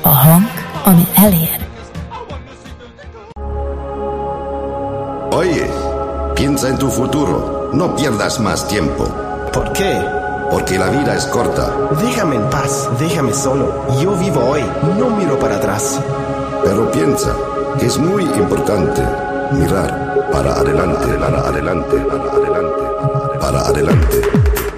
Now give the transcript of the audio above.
a hang, ami elér. Oye, piensa en tu futuro. No pierdas más tiempo. ¿Por qué? Porque la vida es corta. Déjame en paz, déjame solo. Yo vivo hoy, no miro para atrás. Pero piensa que es muy importante mirar para adelante, para adelante, para adelante, para adelante.